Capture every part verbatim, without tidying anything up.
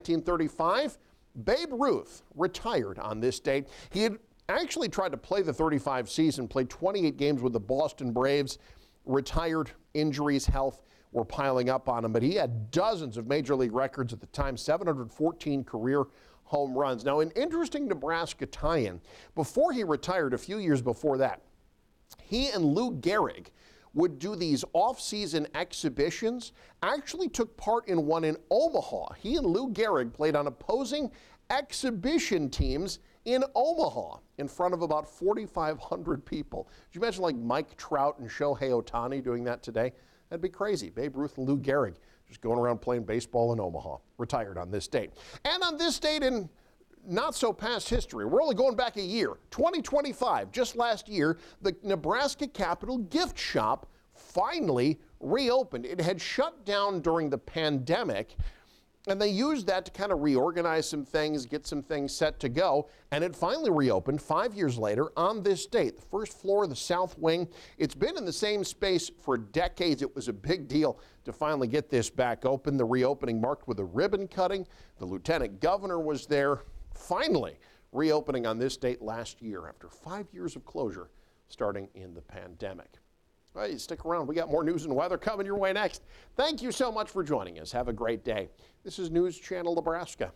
nineteen thirty-five, Babe Ruth retired on this date. He had actually tried to play the thirty-five season, played twenty-eight games with the Boston Braves, retired. Injuries, health were piling up on him, but he had dozens of major league records at the time, seven hundred fourteen career home runs. Now, an interesting Nebraska tie-in. Before he retired, a few years before that, he and Lou Gehrig would do these off-season exhibitions, actually took part in one in Omaha. He and Lou Gehrig played on opposing exhibition teams in Omaha in front of about forty-five hundred people. Could you imagine like Mike Trout and Shohei Ohtani doing that today? That'd be crazy. Babe Ruth and Lou Gehrig just going around playing baseball in Omaha, retired on this date. And on this date in not so past history, we're only going back a year, twenty twenty-five, just last year, the Nebraska Capital Gift Shop finally reopened. It had shut down during the pandemic, and they used that to kind of reorganize some things, get some things set to go, and it finally reopened five years later on this date. The first floor of the south wing. It's been in the same space for decades. It was a big deal to finally get this back open. The reopening marked with a ribbon cutting. The lieutenant governor was there. Finally reopening on this date last year after five years of closure starting in the pandemic. Well, you stick around. We got more news and weather coming your way next. Thank you so much for joining us. Have a great day. This is News Channel Nebraska.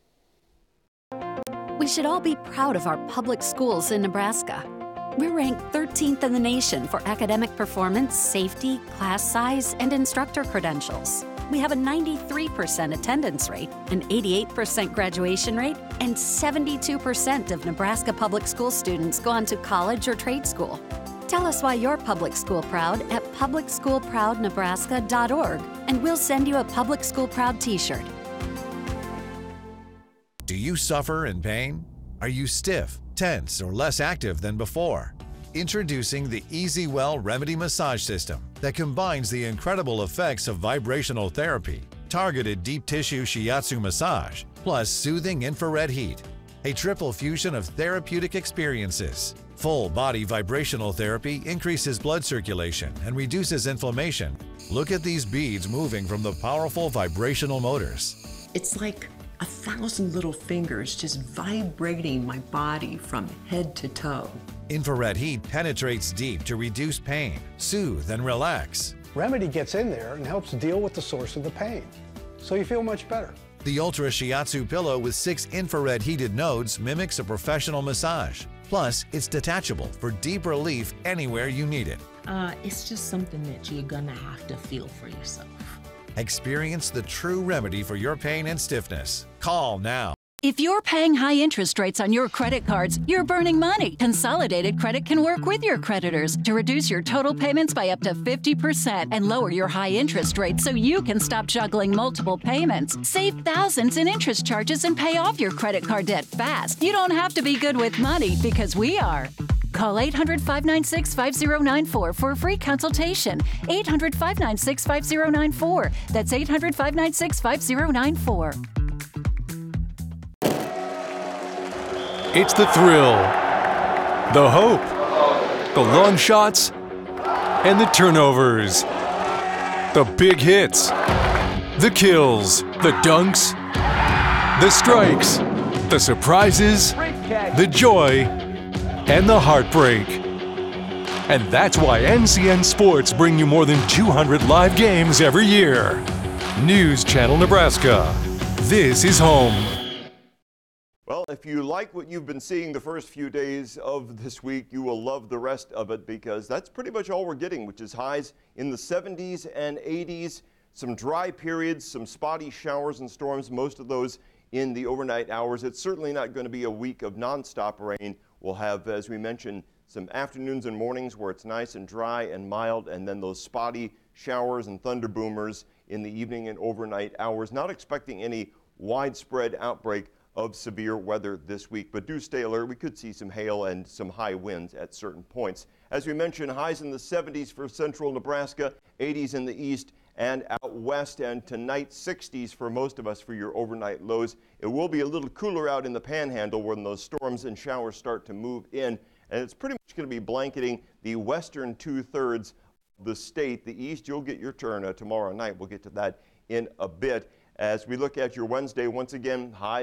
We should all be proud of our public schools in Nebraska. We're ranked thirteenth in the nation for academic performance, safety, class size, and instructor credentials. We have a ninety-three percent attendance rate, an eighty-eight percent graduation rate, and seventy-two percent of Nebraska public school students go on to college or trade school. Tell us why you're public school proud at public school proud nebraska dot org, and we'll send you a Public School Proud t-shirt. Do you suffer in pain? Are you stiff, tense, or less active than before? Introducing the EasyWell Remedy Massage System that combines the incredible effects of vibrational therapy, targeted deep tissue shiatsu massage, plus soothing infrared heat. A triple fusion of therapeutic experiences. Full body vibrational therapy increases blood circulation and reduces inflammation. Look at these beads moving from the powerful vibrational motors. It's like a thousand little fingers just vibrating my body from head to toe. Infrared heat penetrates deep to reduce pain, soothe, and relax. Remedy gets in there and helps deal with the source of the pain, so you feel much better. The Ultra Shiatsu pillow with six infrared heated nodes mimics a professional massage. Plus, it's detachable for deep relief anywhere you need it. Uh, it's just something that you're gonna have to feel for yourself. Experience the true remedy for your pain and stiffness. Call now. If you're paying high interest rates on your credit cards, you're burning money. Consolidated Credit can work with your creditors to reduce your total payments by up to fifty percent and lower your high interest rates so you can stop juggling multiple payments. Save thousands in interest charges and pay off your credit card debt fast. You don't have to be good with money because we are. Call eight hundred, five nine six, five zero nine four for a free consultation. eight hundred, five nine six, five zero nine four. That's eight hundred, five nine six, five zero nine four. It's the thrill, the hope, the long shots, and the turnovers. The big hits, the kills, the dunks, the strikes, the surprises, the joy, and the heartbreak. And that's why N C N Sports bring you more than two hundred live games every year. News Channel Nebraska. This is home. Well, if you like what you've been seeing the first few days of this week, you will love the rest of it because that's pretty much all we're getting, which is highs in the seventies and eighties, some dry periods, some spotty showers and storms, most of those in the overnight hours. It's certainly not going to be a week of nonstop rain. We'll have, as we mentioned, some afternoons and mornings where it's nice and dry and mild, and then those spotty showers and thunder boomers in the evening and overnight hours. Not expecting any widespread outbreak of severe weather this week, but do stay alert. We could see some hail and some high winds at certain points. As we mentioned, highs in the seventies for central Nebraska, eighties in the east and out west, and tonight sixties for most of us for your overnight lows. It will be a little cooler out in the panhandle when those storms and showers start to move in, and it's pretty much going to be blanketing the western two-thirds of the state. The east, you'll get your turn uh, tomorrow night. We'll get to that in a bit. As we look at your Wednesday, once again, highs